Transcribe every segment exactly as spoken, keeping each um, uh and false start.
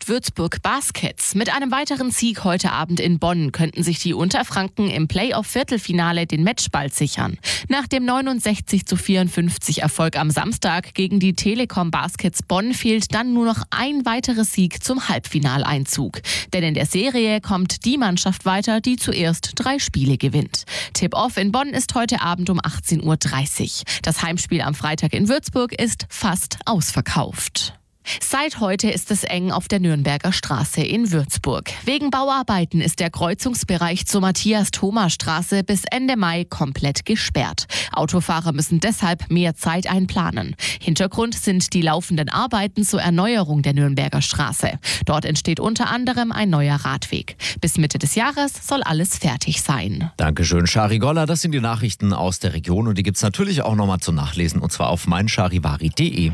ist Würzburg Baskets. Mit einem weiteren Sieg heute Abend in Bonn könnten sich die Unterfranken im Playoff-Viertelfinale den Matchball sichern. Nach dem neunundsechzig zu vierundfünfzig Erfolg am Samstag gegen die Telekom Baskets Bonn fehlt dann nur noch ein weiterer Sieg zum Halbfinaleinzug. Denn in der Serie kommt die Mannschaft weiter, die zuerst drei Spiele gewinnt. Tip-Off in Bonn ist heute Abend um achtzehn Uhr dreißig. Das Heimspiel am Freitag in Würzburg ist fast ausverkauft. Seit heute ist es eng auf der Nürnberger Straße in Würzburg. Wegen Bauarbeiten ist der Kreuzungsbereich zur Matthias-Thoma-Straße bis Ende Mai komplett gesperrt. Autofahrer müssen deshalb mehr Zeit einplanen. Hintergrund sind die laufenden Arbeiten zur Erneuerung der Nürnberger Straße. Dort entsteht unter anderem ein neuer Radweg. Bis Mitte des Jahres soll alles fertig sein. Dankeschön, Shari Golla. Das sind die Nachrichten aus der Region und die gibt es natürlich auch nochmal zum Nachlesen und zwar auf meincharivari punkt de.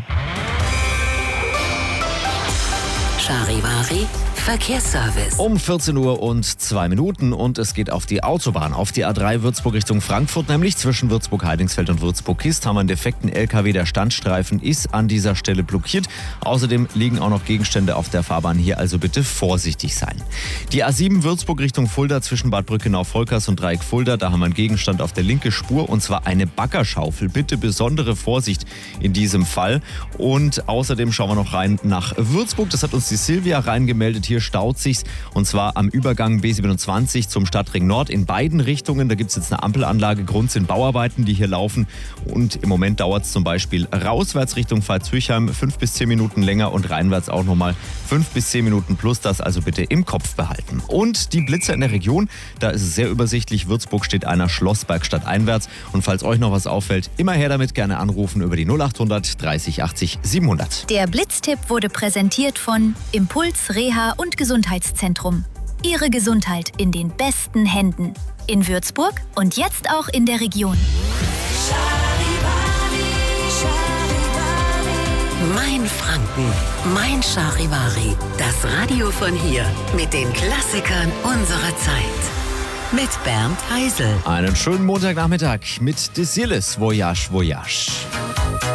Charivari Verkehrsservice. Um vierzehn Uhr und zwei Minuten und es geht auf die Autobahn, auf die A drei Würzburg Richtung Frankfurt, nämlich zwischen Würzburg-Heidingsfeld und Würzburg-Kist haben wir einen defekten L K W. Der Standstreifen ist an dieser Stelle blockiert. Außerdem liegen auch noch Gegenstände auf der Fahrbahn, hier also bitte vorsichtig sein. Die A sieben Würzburg Richtung Fulda zwischen Bad Brückenau-Volkers und Dreieck Fulda, da haben wir einen Gegenstand auf der linken Spur und zwar eine Baggerschaufel. Bitte besondere Vorsicht in diesem Fall. Und außerdem schauen wir noch rein nach Würzburg. Das hat uns die Silvia reingemeldet. Hier staut sich's und zwar am Übergang B siebenundzwanzig zum Stadtring Nord in beiden Richtungen. Da gibt es jetzt eine Ampelanlage. Grund sind Bauarbeiten, die hier laufen und im Moment dauert es zum Beispiel rauswärts Richtung Pfalz-Hürchheim fünf bis zehn Minuten länger und reinwärts auch nochmal fünf bis zehn Minuten plus. Das also bitte im Kopf behalten. Und die Blitzer in der Region, da ist es sehr übersichtlich. Würzburg steht einer Schlossberg stadteinwärts und falls euch noch was auffällt, immer her damit, gerne anrufen über die null achthundert dreißig achtzig siebenhundert. Der Blitztipp wurde präsentiert von Impuls Reha und Gesundheitszentrum. Ihre Gesundheit in den besten Händen. In Würzburg und jetzt auch in der Region. Mein Franken, mein Charivari. Das Radio von hier mit den Klassikern unserer Zeit. Mit Bernd Heisel. Einen schönen Montagnachmittag mit Desilis Voyage Voyage.